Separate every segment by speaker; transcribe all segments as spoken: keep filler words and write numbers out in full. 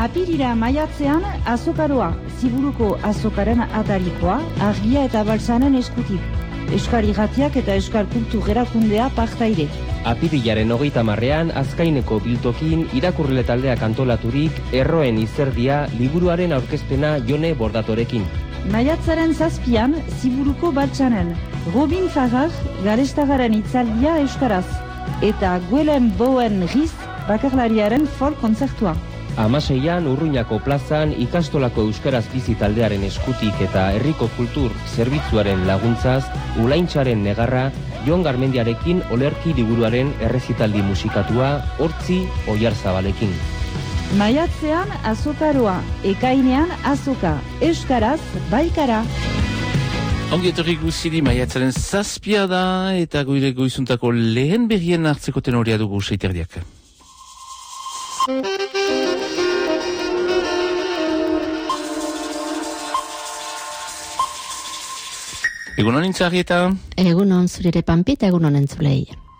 Speaker 1: Apirira maiatzean azokaroa, Ziburuko azokaren atarikoa, argia eta baltzanen eskutik. Euskal Irratiak eta Euskal Kultur Erakundea partaide.
Speaker 2: Apirilaren hogeita marrean, Azkaineko biltokin irakurle taldeak antolaturik, Erroen izerdia liburuaren aurkezpena Jone Bordatorekin.
Speaker 1: Maiatzaren zazpian, Ziburuko baltzanen, Robin Farrar garestagaren itzaldia euskaraz, eta Guelen Boen Riz bakarlariaren folk kontzertua.
Speaker 2: Hamaseian Urruñako plazan ikastolako euskaraz bizi taldearen eskutik eta herriko kultur zerbitzuaren laguntzaz, Ulaintzaren negarra, Jon Garmendiarekin olerki liburuaren errezitaldi musikatua, Hortzi Oiarzabalekin.
Speaker 1: Maiatzean azokaroa, ekainean azoka, euskaraz baikara.
Speaker 3: Ongi etorri guziri maiatzaren zazpia da eta goire goizuntako lehen berrien hartzeko tenoria dugu seiterdiak. Egunon intzari eta?
Speaker 4: Egunon zurire panpit, egunon entzulei.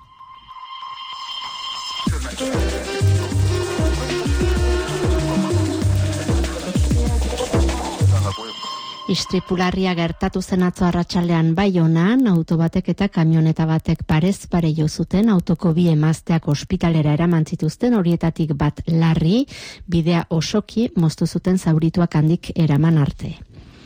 Speaker 4: Istripularria gertatu zen atzo arratsaldean Baionan, auto batek eta kamioneta batek parez pare jo zuten, autoko bi emazteak ospitalera eraman zituzten, horietatik bat larri, bidea osoki moztu zuten zaurituak handik eraman arte.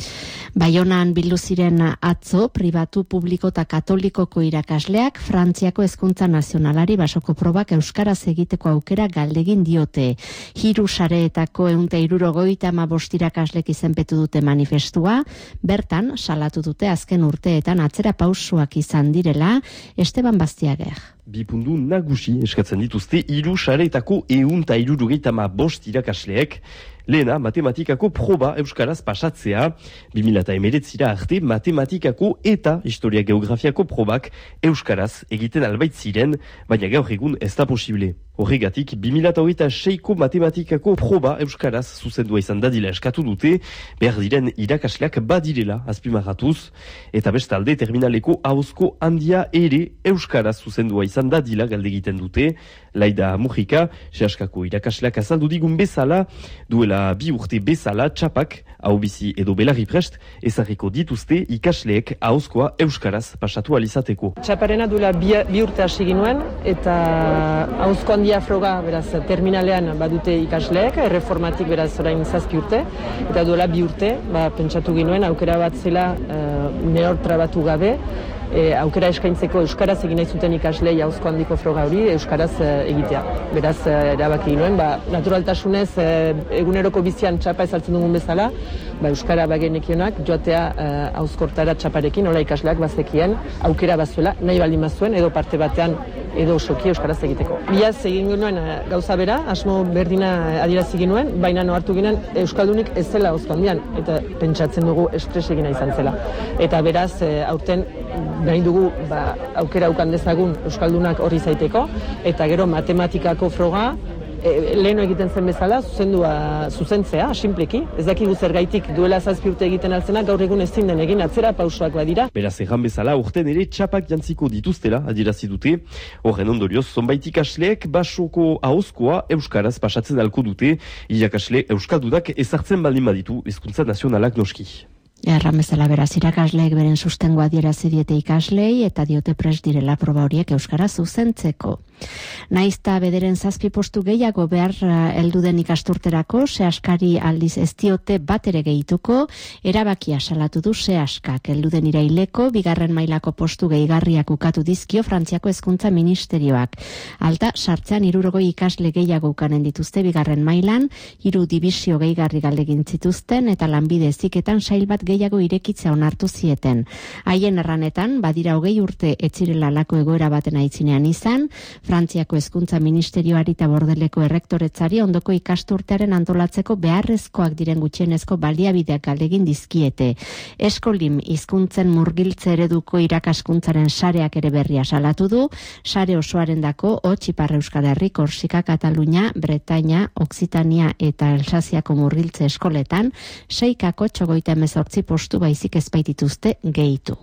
Speaker 4: Baionan bildu ziren atzo, pribatu, publiko eta katolikoko irakasleak Frantziako hezkuntza nazionalari basoko probak euskaraz egiteko aukera galdegin diote. Hiru sareetako ehun eta hirurogeita hamabost irakaslek izenpetu dute manifestua, bertan salatu dute azken urteetan atzera pausoak izan direla, Esteban Bastiager.
Speaker 5: Bi puntu nagusi eskatzen dituzte hiru sareetako ehun eta hirurogeita hamabost irakasleek. Lehena, matematikako proba euskaraz pasatzea, bi mila hemeretzira arte matematikako eta historia geografiako probak euskaraz egiten albait ziren, baina gaur egun ez da posible. Horregatik, bi mila hogeita seiko matematikako proba euskaraz zuzendua izan dadila eskatu dute, behar diren irakasleak badirela azpimarratuz, eta bestalde terminaleko ahozko handia ere euskaraz zuzendua izan dadila galdegiten dute. Laida Mujika, sehaskako irakasleak azaldu digun bezala, duela bi urte bezala txapak, hau bizi edo belarri prest, ezarriko dituzte ikasleek ahozkoa euskaraz pasatu alizateko.
Speaker 6: Txaparena duela bi, bi urte hasi ginuen, eta ahozko handia froga, beraz, terminalean badute ikasleek, erreformatik beraz orain zazpi urte, eta duela bi urte, ba, pentsatu ginuen, aukera bat zela uh, nehor trabatu gabe, E, aukera eskaintzeko euskaraz egin nahi zuten ikaslei ahozko handiko froga hori euskaraz e, egitea. Beraz, e, erabaki nuen, ba, naturaltasunez e, eguneroko bizian txapa ezartzen dugun bezala, ba, euskara bagenekionak joatea ahozkortara txaparekin, hola ikasleak bazekien aukera bazuela, nahi baldin bazuen, edo parte batean edo osoki euskaraz egiteko. Biaz egin genuen e, gauza bera, asmo berdina adierazi genuen, baina ohartu ginen euskaldunik ez zela ahozko handian, eta pentsatzen dugu estres egina izan zela. Eta beraz, e, aurten nahi dugu ba, aukera ukan dezagun euskaldunak horri zaiteko, eta gero matematikako froga e, leheno egiten zen bezala, zuzendua zuzentzea, sinpleki. Ez dakigu zergaitik duela zazpi urte egiten altzena, gaur egun ezin den egin atzera pausoak badira.
Speaker 5: Beraz egan bezala, urten ere txapak jantziko dituztela, adierazi dute. Horren ondorioz, zonbait ikasleek basoko ahozkoa euskaraz pasatzen alko dute, irakasle euskaldunak ezartzen baldin baditu hezkuntza nazionalak noski.
Speaker 4: Erran bezala beraz irakasleek beren sustengoa adierazi diete ikaslei eta diote prest direla proba horiek euskaraz zuzentzeko. Naizta bederen zazpi postu gehiago behar heldu den ikasturterako, sehaskari aldiz ez diote bat ere gehituko, erabakia salatu du sehaskak. Heldu den iraileko, bigarren mailako postu gehigarriak ukatu dizkio Frantziako hezkuntza ministerioak. Alta, sartzean hirurogei ikasle gehiago ukanen dituzte bigarren mailan, hiru dibisio gehigarri galdegin zituzten eta lanbide heziketan sail bat gehiago irekitzea onartu zieten. Haien erranetan, badira hogei urte etzirela lako egoera baten aitzinean izan, Frantziako hezkuntza ministerioari eta Bordeleko errektoretzari ondoko ikasturtearen antolatzeko beharrezkoak diren gutxienezko baliabideak galdegin dizkiete. Eskolim hizkuntzen murgiltze ereduko irakaskuntzaren sareak ere berria salatu du, sare osoarendako hots Ipar Euskal Herri, Korsika, Katalunia, Bretaña, Oksitania eta Alsaziako murgiltze eskoletan seikako txogoita hemezortzi postu baizik ez baitituzte gehitu.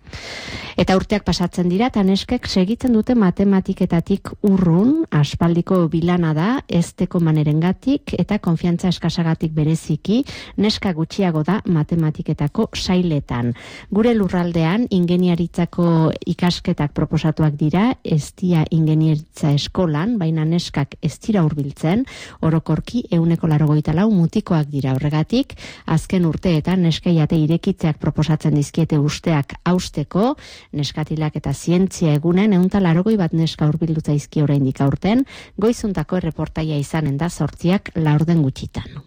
Speaker 4: Eta urteak pasatzen dira, eta neskek segitzen dute matematiketatik urrun, aspaldiko bilana da, ezteko manerengatik eta konfiantza eskasagatik bereziki, neska gutxiago da matematiketako sailetan. Gure lurraldean, ingeniaritzako ikasketak proposatuak dira, ez dia ingeniaritza eskolan, baina neskak ez dira hurbiltzen, orokorki ehuneko laurogeita lau mutikoak dira horregatik, azken urteetan neskeiate irekitzeak proposatzen dizkiete usteak hausteko, neskatilak eta zientzia egunen ehunta laurogei bat neska hurbildu zaizki oraindik aurten, goizuntako erreportaia izanen da zortziak laurden gutxitan.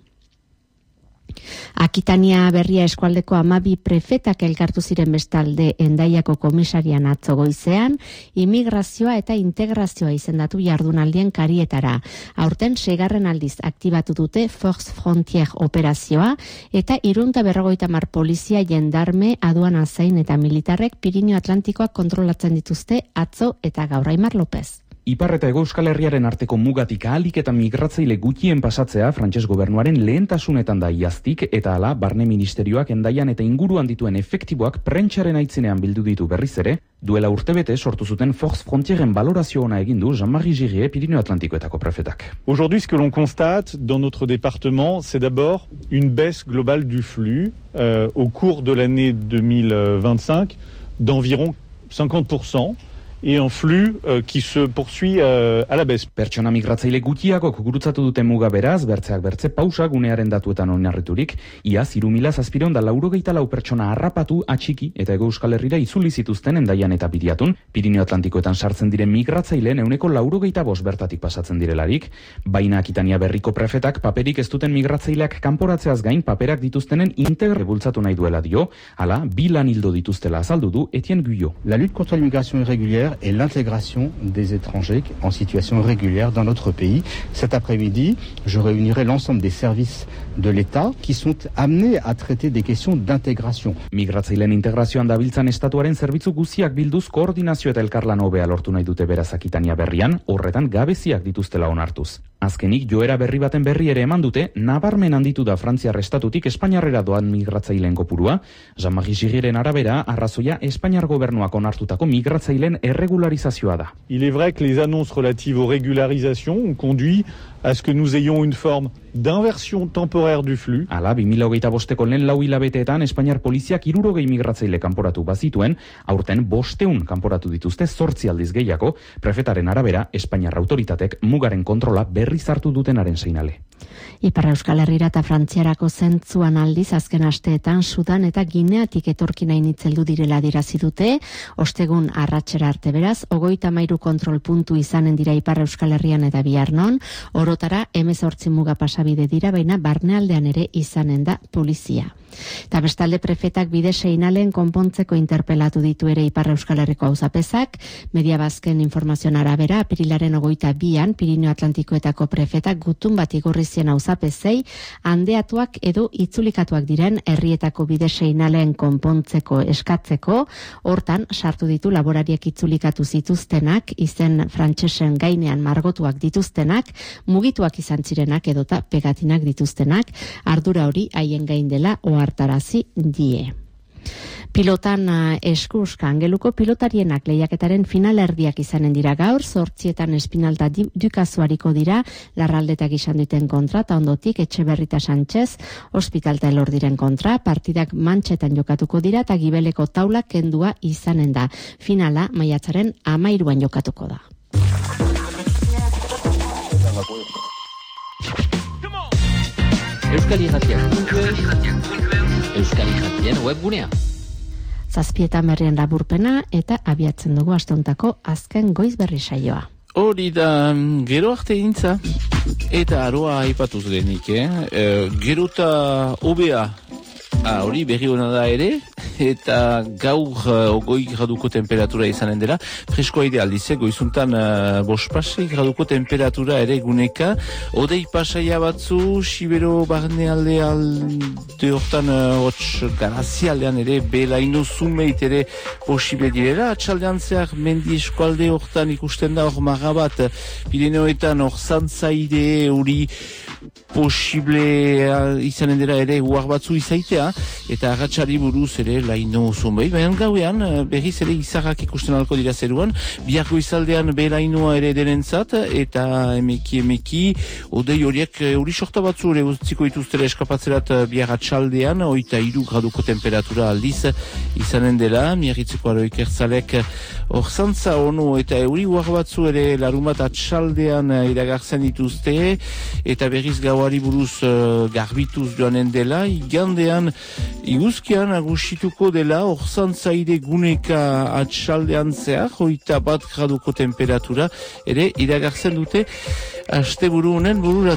Speaker 4: Akitania Berria eskualdeko hamabi prefetak elkartu ziren bestalde Hendaiako komisarian atzo goizean, immigrazioa eta integrazioa izendatu jardunaldien karietara. Aurten seigarren aldiz aktibatu dute Force Frontier operazioa eta irunta berrogeita mar polizia, jendarme, aduana zain eta militarrek Pirinio Atlantikoak kontrolatzen dituzte atzo eta gaur. Aimar López.
Speaker 7: Ipar eta Hego Euskal Herriaren arteko mugatik ahalik eta migratzaile gutxien pasatzea frantses gobernuaren lehentasunetan da iaztik, eta hala barne ministerioak Hendaian eta inguruan dituen efektiboak prentxaren aitzinean bildu ditu berriz ere, duela urtebete sortu zuten Force Frontieren valorazio ona egin du Jean-Marie Girie Pirinio Atlantikoetako prefetak.
Speaker 8: Aujourd'hui, ce que l'on constate dans notre département, c'est d'abord une baisse globale du flux euh, au cours de l'année deux mille vingt-cinq d'environ cinquante pour cent. Et un flux euh, qui se poursuit euh, à la baisse.
Speaker 7: Pertsona migratzaile gutxiagok gurutzatu duten muga beraz, bertzeak bertze pausa gunearen datuetan oinarriturik, iaz hiru mila zazpiehun eta laurogeita lau pertsona harrapatu, atxiki eta Hego Euskal Herrira itzuli zituzten Hendaian eta Biriatun, Pirinio Atlantikoetan sartzen diren migratzaileen ehuneko laurogeita bost bertatik pasatzen direlarik, baina Akitania Berriko prefetak paperik ez duten migratzaileak kanporatzeaz gain paperak dituztenen integre bultzatu nahi duela dio, hala bi lan hildo dituztela azaldu du Etienne Guyot.
Speaker 9: La lutte contre l'immigration irrégulière et l'intégration des étrangers en situation régulière dans notre pays. Cet après-midi, je réunirai l'ensemble des services de l'État qui sont amenés à traiter des questions d'intégration.
Speaker 7: Migratzaileen integrazioan dabiltzan estatuaren zerbitzu guztiak bilduz koordinazio eta elkarlan hobea lortu nahi dute beraz Akitania Berrian, horretan gabeziak dituztela onartuz. Azkenik joera berri baten berri ere eman dute, nabarmen handitu da Frantziar estatutik Espainiarrera doan migratzaileen kopurua. Jean-Marie Giriren arabera, arrazoia Espainiar gobernuak onartutako migratzaileen erregularizazioa da.
Speaker 8: Il est vrai que les annonces relatives aux régularisations ont conduit à ce que nous ayons une forme d'inversion temporaire du flux.
Speaker 7: Hala, bi mila hogeita bosteko lehen lau hilabeteetan Espainiar poliziak hirurogei migratzaile kanporatu bazituen, aurten bosteun kanporatu dituzte zortzi aldiz gehiago, prefetaren arabera, Espainiar autoritatek mugaren kontrola berriz hartu dutenaren seinale.
Speaker 4: Ipar Euskal Herrira eta Frantziarako zentzuan aldiz azken asteetan Sudan eta Gineatik etorkin hain itzeldu direla dirazi dute, ostegun arratsera arte beraz, hogeita hamairu kontrol puntu izanen dira Ipar Euskal Herrian eta Biarnon, orotara hemezortzi muga pasabide dira, baina barnealdean ere izanen da polizia. Eta bestalde prefetak bide seinalen konpontzeko interpelatu ditu ere Ipar Euskal Herriko auzapezak, Media Bazken informazioan arabera, apirilaren hogeita bian, Pirinio Atlantikoetako prefetak gutun bat igorrizien auzapezei, handeatuak edo itzulikatuak diren herrietako bide seinalen konpontzeko eskatzeko, hortan sartu ditu laborariak itzulikatu zituztenak, izen frantsesen gainean margotuak dituztenak, mugituak izan zirenak edota pegatinak dituztenak, ardura hori haien gain dela ohartarazi die. Pilotan eskuska angeluko pilotarienak lehiaketaren finalerdiak izanen dira gaur, zortzietan Espinalta Dukazuariko dira, Larraldetak izan duten kontra, eta ondotik Etxeberrita Sánchez, Hospitalta Elordiren kontra, partidak Mantxetan jokatuko dira, eta Gibeleko taula kendua izanen da. Finala maiatzaren hamairuan jokatuko da.
Speaker 10: Euskal Irratiak Euskal Irratien webgunea.
Speaker 4: Zazpietan berrien laburpena eta abiatzen dugu astontako azken goiz berri saioa.
Speaker 3: Hori da, gero arte gintza, eta aroa aipatuz denik, eh? E, gero eta obea, ah, hori berri hona da ere, eta gaur uh, ogoi graduko temperatura izanen dela, freskoa ideal dize, goizuntan uh, bospasei graduko temperatura ere guneka, odei pasaia batzu, Sibero barnealde alde hortan, uh, hotx garazialdean ere, belaino zumeit ere posible direla, atxaldean zehar mendi eskualde hortan ikusten da hor marra bat, Pirineoetan hor zantzaide hori posible izanen dela ere uar batzu izaitea, eta arratsari buruz ere laino zonbei, baina gauean berriz ere izarrak ikusten alko dira zeruan, biharko izaldean belainoa ere denentzat, eta emeki emeki, odei horiek hori sorta batzu ere utziko ituztera eskapatzerat bihar atxaldean, oita hiru graduko temperatura aldiz izanen dela, miarritzeko aroik erzalek orzantza onu eta euri uar batzu ere larumat atxaldean iragartzen dituzte, eta berriz gauari buruz uh, garbituz joanen dela, igandean iguzkian agusituko dela, orzantzaire guneka atxaldean zehar, hoita bat graduko temperatura, ere iragartzen dute, aste buru honen burura